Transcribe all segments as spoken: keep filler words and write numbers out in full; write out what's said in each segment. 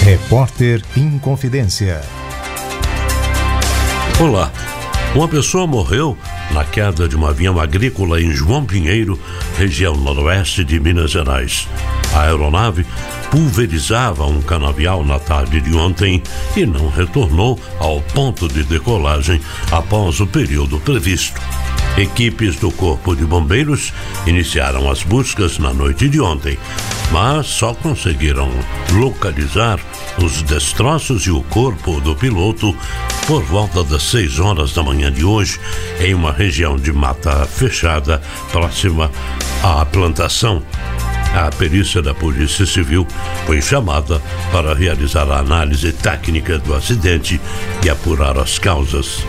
Repórter Inconfidência. Olá, uma pessoa morreu na queda de um avião agrícola em João Pinheiro, região noroeste de Minas Gerais. A aeronave pulverizava um canavial na tarde de ontem e não retornou ao ponto de decolagem após o período previsto. Equipes do Corpo de Bombeiros iniciaram as buscas na noite de ontem, mas só conseguiram localizar os destroços e o corpo do piloto por volta das seis horas da manhã de hoje, em uma região de mata fechada próxima à plantação. A perícia da Polícia Civil foi chamada para realizar a análise técnica do acidente e apurar as causas.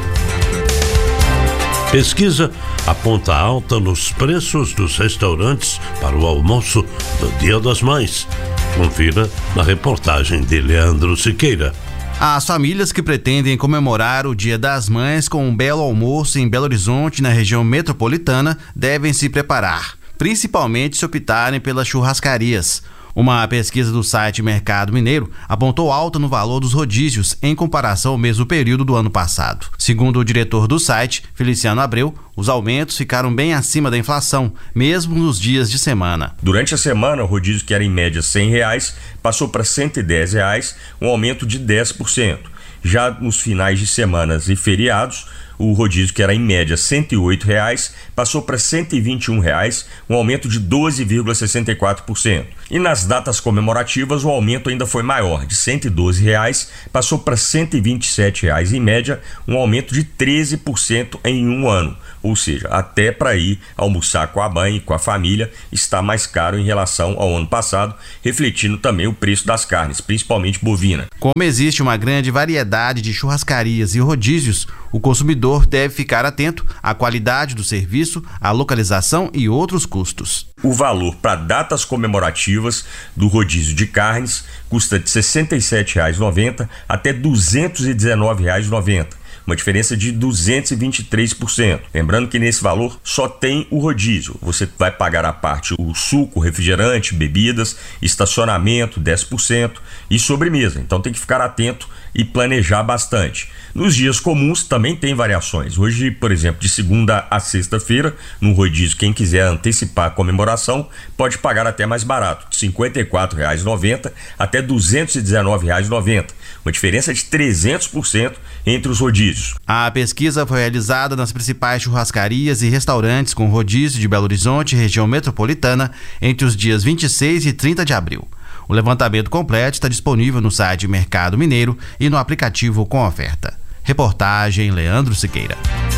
Pesquisa aponta alta nos preços dos restaurantes para o almoço do Dia das Mães. Confira na reportagem de Leandro Siqueira. As famílias que pretendem comemorar o Dia das Mães com um belo almoço em Belo Horizonte, na região metropolitana, devem se preparar, principalmente se optarem pelas churrascarias. Uma pesquisa do site Mercado Mineiro apontou alta no valor dos rodízios em comparação ao mesmo período do ano passado. Segundo o diretor do site, Feliciano Abreu, os aumentos ficaram bem acima da inflação, mesmo nos dias de semana. Durante a semana, o rodízio, que era em média cem reais, passou para cento e dez reais, um aumento de dez por cento. Já nos finais de semanas e feriados, o rodízio, que era em média cento e oito reais, passou para cento e vinte e um reais, um aumento de doze vírgula sessenta e quatro por cento. E nas datas comemorativas, o aumento ainda foi maior, de cento e doze reais, passou para cento e vinte e sete reais em média, um aumento de treze por cento em um ano. Ou seja, até para ir almoçar com a mãe e com a família está mais caro em relação ao ano passado, refletindo também o preço das carnes, principalmente bovina. Como existe uma grande variedade de churrascarias e rodízios, o consumidor deve ficar atento à qualidade do serviço, à localização e outros custos. O valor para datas comemorativas do rodízio de carnes custa de sessenta e sete reais e noventa centavos até duzentos e dezenove reais e noventa centavos. Uma diferença de duzentos e vinte e três por cento. Lembrando que nesse valor só tem o rodízio. Você vai pagar à parte o suco, refrigerante, bebidas, estacionamento, dez por cento e sobremesa. Então tem que ficar atento e planejar bastante. Nos dias comuns também tem variações. Hoje, por exemplo, de segunda a sexta-feira, no rodízio, quem quiser antecipar a comemoração pode pagar até mais barato, de cinquenta e quatro reais e noventa centavos até duzentos e dezenove reais e noventa centavos. Uma diferença de trezentos por cento entre os rodízios. A pesquisa foi realizada nas principais churrascarias e restaurantes com rodízio de Belo Horizonte, região metropolitana, entre os dias vinte e seis e trinta de abril. O levantamento completo está disponível no site Mercado Mineiro e no aplicativo Com Oferta. Reportagem Leandro Siqueira.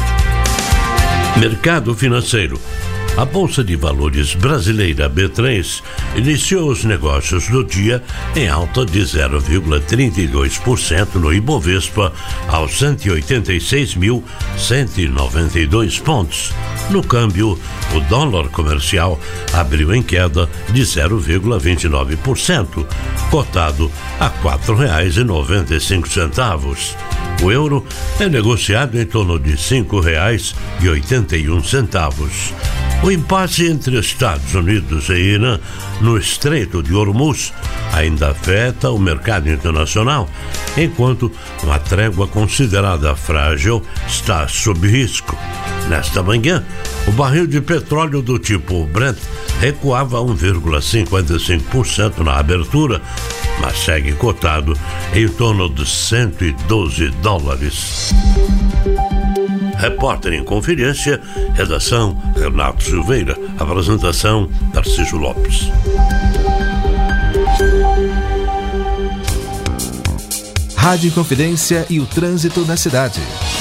Mercado financeiro. A Bolsa de Valores brasileira B três iniciou os negócios do dia em alta de zero vírgula trinta e dois por cento no Ibovespa aos cento e oitenta e seis mil cento e noventa e dois pontos. No câmbio, o dólar comercial abriu em queda de zero vírgula vinte e nove por cento, cotado a quatro reais e noventa e cinco centavos. O euro é negociado em torno de cinco reais e oitenta e um centavos. O impasse entre Estados Unidos e Irã no Estreito de Hormuz ainda afeta o mercado internacional, enquanto uma trégua considerada frágil está sob risco. Nesta manhã, o barril de petróleo do tipo Brent recuava um vírgula cinquenta e cinco por cento na abertura, mas segue cotado em torno de cento e doze dólares. Repórter em Conferência, redação Renato Silveira, apresentação Tarcísio Lopes. Rádio Inconfidência e o trânsito na cidade.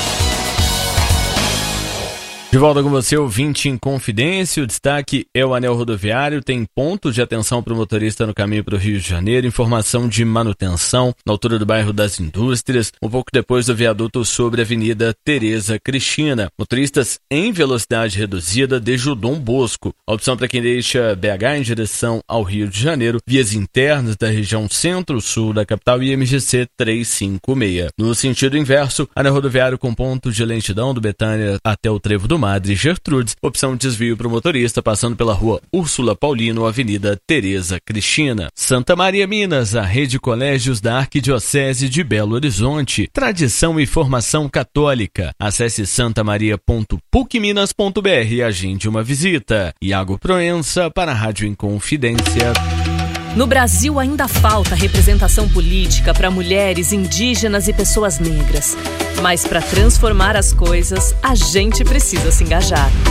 De volta com você, ouvinte em Confidência. O destaque é o anel rodoviário. Tem pontos de atenção para o motorista no caminho para o Rio de Janeiro. Informação de manutenção na altura do bairro das Indústrias, um pouco depois do viaduto sobre a Avenida Tereza Cristina. Motoristas em velocidade reduzida desde o Dom Bosco. A opção para quem deixa B H em direção ao Rio de Janeiro, vias internas da região centro-sul da capital e M G C trezentos e cinquenta e seis. No sentido inverso, anel rodoviário com ponto de lentidão do Betânia até o Trevo do Madre Gertrudes, opção desvio para o motorista, passando pela rua Úrsula Paulino, Avenida Tereza Cristina. Santa Maria Minas, a rede de colégios da Arquidiocese de Belo Horizonte, tradição e formação católica. Acesse santamaria ponto puc minas ponto br e agende uma visita. Iago Proença para a Rádio Inconfidência. No Brasil ainda falta representação política para mulheres, indígenas e pessoas negras. Mas para transformar as coisas, a gente precisa se engajar.